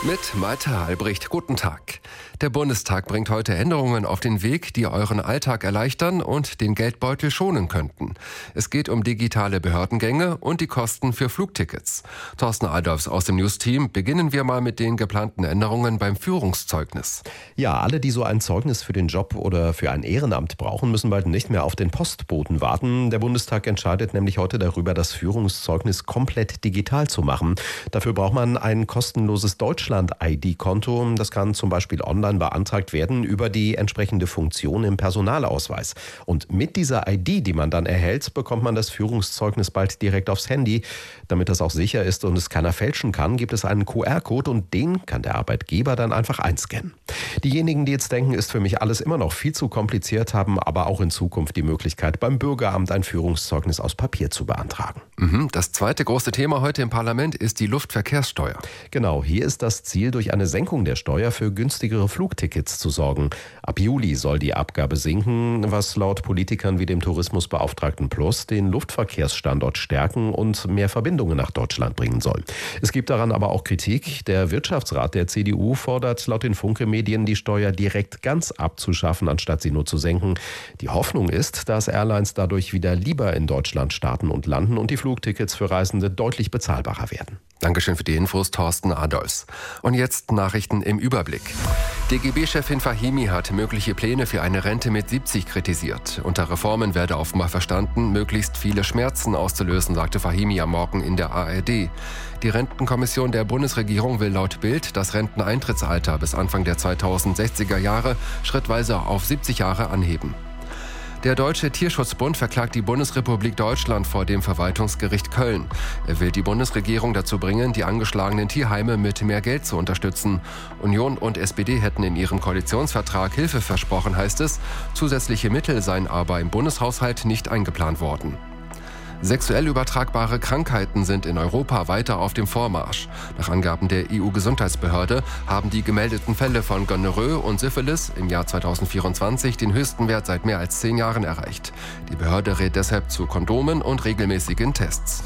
Mit Malte Albrecht. Guten Tag. Der Bundestag bringt heute Änderungen auf den Weg, die euren Alltag erleichtern und den Geldbeutel schonen könnten. Es geht um digitale Behördengänge und die Kosten für Flugtickets. Thorsten Adolfs aus dem News-Team. Beginnen wir mal mit den geplanten Änderungen beim Führungszeugnis. Ja, alle, die so ein Zeugnis für den Job oder für ein Ehrenamt brauchen, müssen bald nicht mehr auf den Postboten warten. Der Bundestag entscheidet nämlich heute darüber, das Führungszeugnis komplett digital zu machen. Dafür braucht man ein kostenloses Deutschland-ID-Konto. Das kann zum Beispiel online beantragt werden über die entsprechende Funktion im Personalausweis. Und mit dieser ID, die man dann erhält, bekommt man das Führungszeugnis bald direkt aufs Handy. Damit das auch sicher ist und es keiner fälschen kann, gibt es einen QR-Code und den kann der Arbeitgeber dann einfach einscannen. Diejenigen, die jetzt denken, ist für mich alles immer noch viel zu kompliziert, haben aber auch in Zukunft die Möglichkeit, beim Bürgeramt ein Führungszeugnis aus Papier zu beantragen. Das zweite große Thema heute im Parlament ist die Luftverkehrssteuer. Genau, hier ist das Ziel, durch eine Senkung der Steuer für günstigere Flugtickets zu sorgen. Ab Juli soll die Abgabe sinken, was laut Politikern wie dem Tourismusbeauftragten Plus den Luftverkehrsstandort stärken und mehr Verbindungen nach Deutschland bringen soll. Es gibt daran aber auch Kritik. Der Wirtschaftsrat der CDU fordert laut den Funke-Medien, die Steuer direkt ganz abzuschaffen, anstatt sie nur zu senken. Die Hoffnung ist, dass Airlines dadurch wieder lieber in Deutschland starten und landen und die Flugtickets für Reisende deutlich bezahlbarer werden. Dankeschön für die Infos, Thorsten Adolfs. Und jetzt Nachrichten im Überblick. DGB-Chefin Fahimi hat mögliche Pläne für eine Rente mit 70 kritisiert. Unter Reformen werde offenbar verstanden, möglichst viele Schmerzen auszulösen, sagte Fahimi am Morgen in der ARD. Die Rentenkommission der Bundesregierung will laut Bild das Renteneintrittsalter bis Anfang der 2060er Jahre schrittweise auf 70 Jahre anheben. Der Deutsche Tierschutzbund verklagt die Bundesrepublik Deutschland vor dem Verwaltungsgericht Köln. Er will die Bundesregierung dazu bringen, die angeschlagenen Tierheime mit mehr Geld zu unterstützen. Union und SPD hätten in ihrem Koalitionsvertrag Hilfe versprochen, heißt es. Zusätzliche Mittel seien aber im Bundeshaushalt nicht eingeplant worden. Sexuell übertragbare Krankheiten sind in Europa weiter auf dem Vormarsch. Nach Angaben der EU-Gesundheitsbehörde haben die gemeldeten Fälle von Gonorrhoe und Syphilis im Jahr 2024 den höchsten Wert seit mehr als 10 Jahren erreicht. Die Behörde rät deshalb zu Kondomen und regelmäßigen Tests.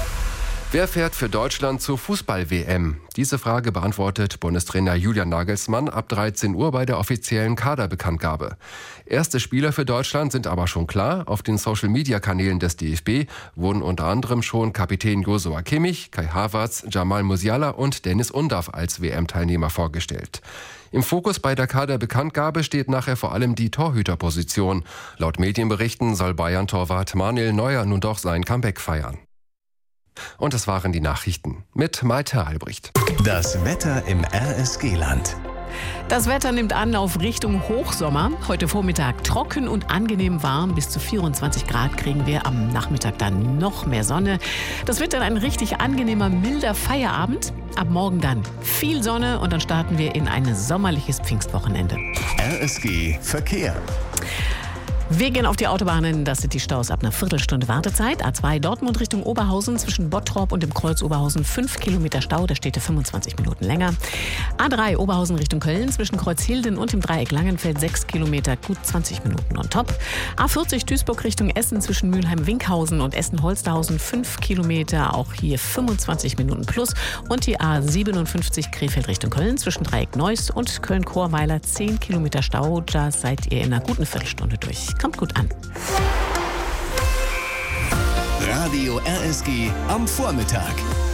Wer fährt für Deutschland zur Fußball-WM? Diese Frage beantwortet Bundestrainer Julian Nagelsmann ab 13 Uhr bei der offiziellen Kaderbekanntgabe. Erste Spieler für Deutschland sind aber schon klar. Auf den Social-Media-Kanälen des DFB wurden unter anderem schon Kapitän Joshua Kimmich, Kai Havertz, Jamal Musiala und Dennis Undav als WM-Teilnehmer vorgestellt. Im Fokus bei der Kaderbekanntgabe steht nachher vor allem die Torhüterposition. Laut Medienberichten soll Bayern-Torwart Manuel Neuer nun doch sein Comeback feiern. Und das waren die Nachrichten mit Malte Albrecht. Das Wetter im RSG-Land. Das Wetter nimmt an auf Richtung Hochsommer. Heute Vormittag trocken und angenehm warm. Bis zu 24 Grad kriegen wir. Am Nachmittag dann noch mehr Sonne. Das wird dann ein richtig angenehmer, milder Feierabend. Ab morgen dann viel Sonne und dann starten wir in ein sommerliches Pfingstwochenende. RSG Verkehr. Wir gehen auf die Autobahnen, das sind die Staus ab einer Viertelstunde Wartezeit. A2 Dortmund Richtung Oberhausen zwischen Bottrop und dem Kreuz Oberhausen 5 Kilometer Stau, da steht er 25 Minuten länger. A3 Oberhausen Richtung Köln zwischen Kreuzhilden und dem Dreieck Langenfeld 6 Kilometer, gut 20 Minuten on top. A40 Duisburg Richtung Essen zwischen Mülheim-Winkhausen und Essen-Holsterhausen 5 Kilometer, auch hier 25 Minuten plus. Und die A57 Krefeld Richtung Köln zwischen Dreieck Neuss und Köln-Chorweiler 10 Kilometer Stau, da seid ihr in einer guten Viertelstunde durch. Kommt gut an. Radio RSG am Vormittag.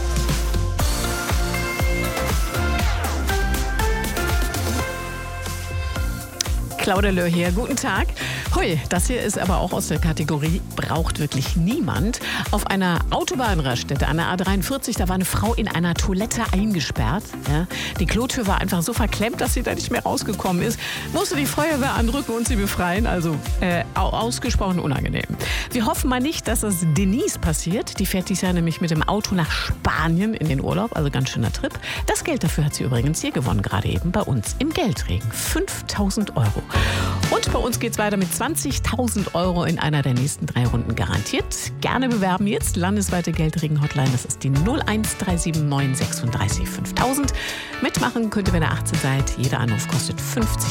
Claudia Löhr hier, guten Tag. Hui, das hier ist aber auch aus der Kategorie braucht wirklich niemand. Auf einer Autobahnraststätte an der A43, da war eine Frau in einer Toilette eingesperrt. Ja. Die Klotür war einfach so verklemmt, dass sie da nicht mehr rausgekommen ist. Musste die Feuerwehr anrücken und sie befreien. Also ausgesprochen unangenehm. Wir hoffen mal nicht, dass das Denise passiert. Die fährt dieses Jahr nämlich mit dem Auto nach Spanien in den Urlaub. Also ganz schöner Trip. Das Geld dafür hat sie übrigens hier gewonnen, gerade eben bei uns im Geldregen. 5.000 €. Und bei uns geht's weiter mit 20.000 € in einer der nächsten 3 Runden garantiert. Gerne bewerben jetzt. Landesweite Geldregen-Hotline, das ist die 01379 36 5000. Mitmachen könnt ihr, wenn ihr 18 seid. Jeder Anruf kostet 50